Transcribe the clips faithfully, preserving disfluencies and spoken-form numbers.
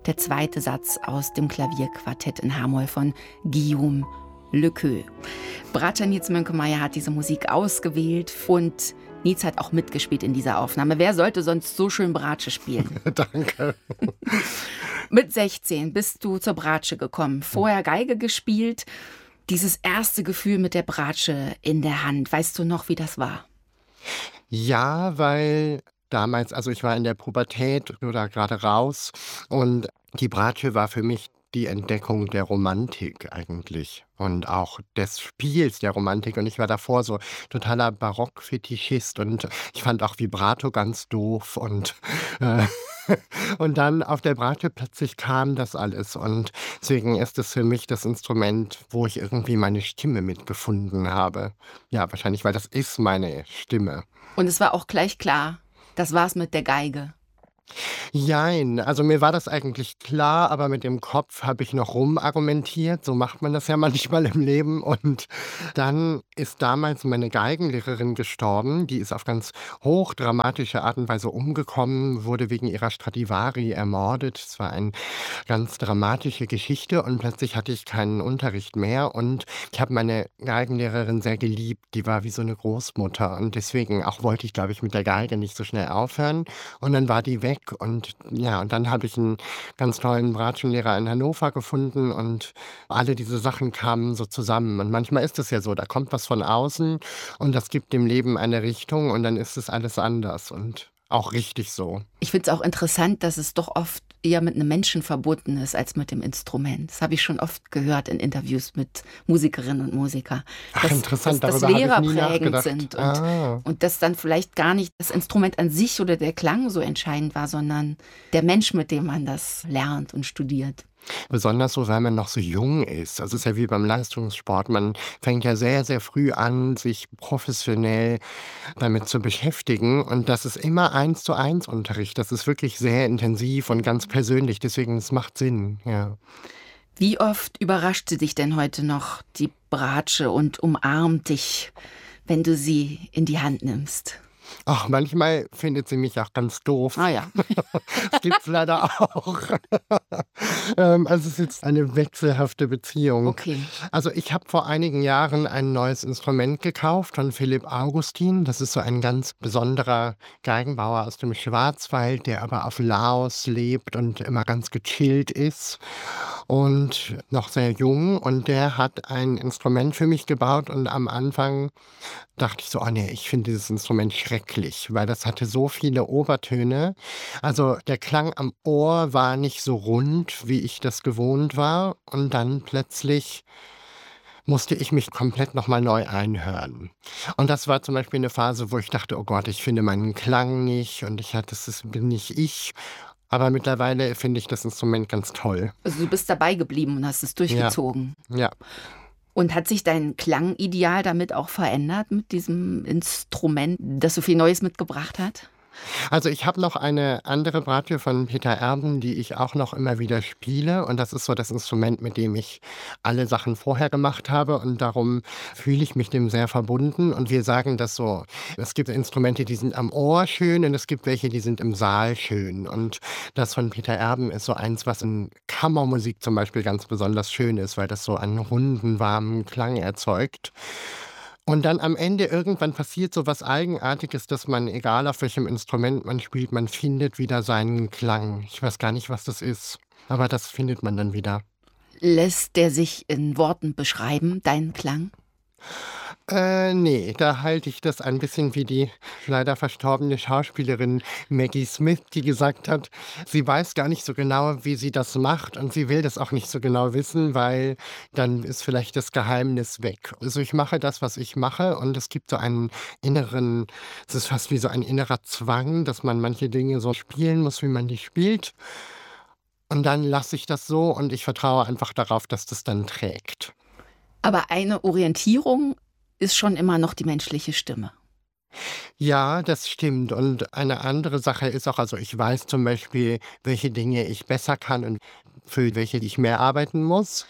der zweite Satz aus dem Klavierquartett in H-Moll von Guillaume Lequeux. Bratscher Nietz Mönkemeyer hat diese Musik ausgewählt und Nietz hat auch mitgespielt in dieser Aufnahme. Wer sollte sonst so schön Bratsche spielen? Danke. Mit sechzehn bist du zur Bratsche gekommen, vorher Geige gespielt. Dieses erste Gefühl mit der Bratsche in der Hand, weißt du noch, wie das war? Ja, weil damals, also ich war in der Pubertät oder gerade raus und die Bratsche war für mich die Entdeckung der Romantik eigentlich und auch des Spiels der Romantik. Und ich war davor so totaler Barock-Fetischist und ich fand auch Vibrato ganz doof und äh, und dann auf der Bratsche plötzlich kam das alles und deswegen ist es für mich das Instrument, wo ich irgendwie meine Stimme mitgefunden habe. Ja, wahrscheinlich, weil das ist meine Stimme. Und es war auch gleich klar, das war's mit der Geige. Jein, also mir war das eigentlich klar, aber mit dem Kopf habe ich noch rumargumentiert. So macht man das ja manchmal im Leben. Und dann ist damals meine Geigenlehrerin gestorben. Die ist auf ganz hochdramatische Art und Weise umgekommen, wurde wegen ihrer Stradivari ermordet. Es war eine ganz dramatische Geschichte und plötzlich hatte ich keinen Unterricht mehr. Und ich habe meine Geigenlehrerin sehr geliebt. Die war wie so eine Großmutter. Und deswegen auch wollte ich, glaube ich, mit der Geige nicht so schnell aufhören. Und dann war die weg. Und ja, und dann habe ich einen ganz tollen Bratschenlehrer in Hannover gefunden und alle diese Sachen kamen so zusammen. Und manchmal ist es ja so, da kommt was von außen und das gibt dem Leben eine Richtung und dann ist es alles anders und auch richtig so. Ich finde es auch interessant, dass es doch oft eher mit einem Menschen verbunden ist als mit dem Instrument. Das habe ich schon oft gehört in Interviews mit Musikerinnen und Musikern. Ach, Dass, interessant, dass, dass darüber habe ich nie Lehrer prägend nachgedacht. sind und, Ah. und dass dann vielleicht gar nicht das Instrument an sich oder der Klang so entscheidend war, sondern der Mensch, mit dem man das lernt und studiert. Besonders so, weil man noch so jung ist. Das ist ja wie beim Leistungssport. Man fängt ja sehr, sehr früh an, sich professionell damit zu beschäftigen. Und das ist immer eins zu eins Unterricht. Das ist wirklich sehr intensiv und ganz persönlich. Deswegen, es macht Sinn, ja. Wie oft überrascht sie dich denn heute noch, die Bratsche, und umarmt dich, wenn du sie in die Hand nimmst? Ach, manchmal findet sie mich auch ganz doof. Ah ja. Das gibt's leider auch. Ähm, also es ist jetzt eine wechselhafte Beziehung. Okay. Also ich habe vor einigen Jahren ein neues Instrument gekauft von Philipp Augustin. Das ist so ein ganz besonderer Geigenbauer aus dem Schwarzwald, der aber auf Laos lebt und immer ganz gechillt ist und noch sehr jung. Und der hat ein Instrument für mich gebaut und am Anfang dachte ich so, oh nee, ich finde dieses Instrument schrecklich, weil das hatte so viele Obertöne. Also der Klang am Ohr war nicht so rund, wie ich das gewohnt war. Und dann plötzlich musste ich mich komplett nochmal neu einhören. Und das war zum Beispiel eine Phase, wo ich dachte, oh Gott, ich finde meinen Klang nicht und ich hatte, das ist, bin nicht ich. Aber mittlerweile finde ich das Instrument ganz toll. Also du bist dabei geblieben und hast es durchgezogen. Ja. Und hat sich dein Klangideal damit auch verändert, mit diesem Instrument, das so viel Neues mitgebracht hat? Also ich habe noch eine andere Bratsche von Peter Erben, die ich auch noch immer wieder spiele. Und das ist so das Instrument, mit dem ich alle Sachen vorher gemacht habe. Und darum fühle ich mich dem sehr verbunden. Und wir sagen das so, es gibt Instrumente, die sind am Ohr schön und es gibt welche, die sind im Saal schön. Und das von Peter Erben ist so eins, was in Kammermusik zum Beispiel ganz besonders schön ist, weil das so einen runden, warmen Klang erzeugt. Und dann am Ende irgendwann passiert so was Eigenartiges, dass man, egal auf welchem Instrument man spielt, man findet wieder seinen Klang. Ich weiß gar nicht, was das ist, aber das findet man dann wieder. Lässt der sich in Worten beschreiben, deinen Klang? Äh, nee, da halte ich das ein bisschen wie die leider verstorbene Schauspielerin Maggie Smith, die gesagt hat, sie weiß gar nicht so genau, wie sie das macht und sie will das auch nicht so genau wissen, weil dann ist vielleicht das Geheimnis weg. Also ich mache das, was ich mache und es gibt so einen inneren, es ist fast wie so ein innerer Zwang, dass man manche Dinge so spielen muss, wie man die spielt. Und dann lasse ich das so und ich vertraue einfach darauf, dass das dann trägt. Aber eine Orientierung ist schon immer noch die menschliche Stimme. Ja, das stimmt. Und eine andere Sache ist auch, also ich weiß zum Beispiel, welche Dinge ich besser kann und für welche ich mehr arbeiten muss.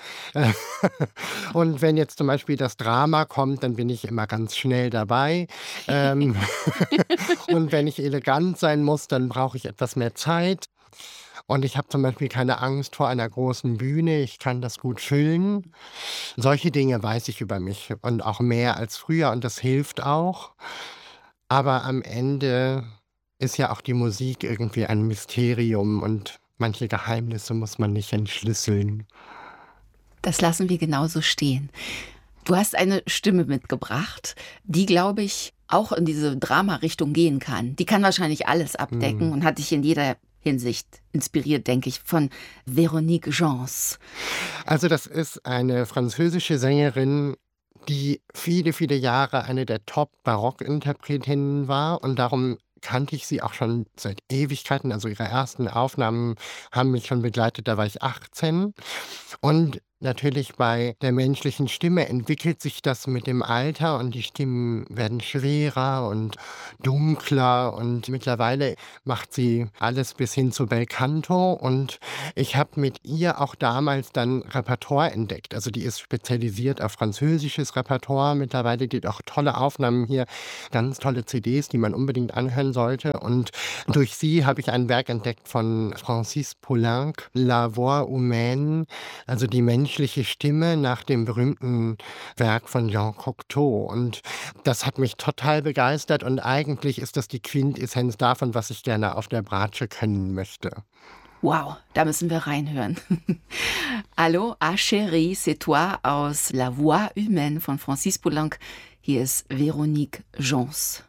Und wenn jetzt zum Beispiel das Drama kommt, dann bin ich immer ganz schnell dabei. Ähm, Und wenn ich elegant sein muss, dann brauche ich etwas mehr Zeit. Und ich habe zum Beispiel keine Angst vor einer großen Bühne. Ich kann das gut füllen. Solche Dinge weiß ich über mich und auch mehr als früher und das hilft auch. Aber am Ende ist ja auch die Musik irgendwie ein Mysterium und manche Geheimnisse muss man nicht entschlüsseln. Das lassen wir genauso stehen. Du hast eine Stimme mitgebracht, die, glaube ich, auch in diese Drama-Richtung gehen kann. Die kann wahrscheinlich alles abdecken Mhm. und hat dich in jeder Hinsicht inspiriert, denke ich, von Véronique Gens. Also das ist eine französische Sängerin, die viele, viele Jahre eine der Top-Barockinterpretinnen war und darum kannte ich sie auch schon seit Ewigkeiten. Also ihre ersten Aufnahmen haben mich schon begleitet, da war ich achtzehn. Und natürlich bei der menschlichen Stimme entwickelt sich das mit dem Alter und die Stimmen werden schwerer und dunkler und mittlerweile macht sie alles bis hin zu Belcanto und ich habe mit ihr auch damals dann Repertoire entdeckt. Also die ist spezialisiert auf französisches Repertoire. Mittlerweile gibt auch tolle Aufnahmen hier, ganz tolle C Ds, die man unbedingt anhören sollte. Und durch sie habe ich ein Werk entdeckt von Francis Poulenc, La Voix humaine, also die menschliche Stimme nach dem berühmten Werk von Jean Cocteau. Und das hat mich total begeistert und eigentlich ist das die Quintessenz davon, was ich gerne auf der Bratsche können möchte. Wow, da müssen wir reinhören. Allô, ah chérie, c'est toi aus La Voix humaine von Francis Poulenc. Hier ist Véronique Gens.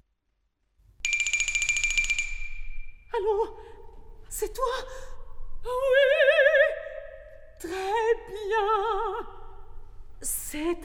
Allô, c'est toi? Oui, très bien. C'est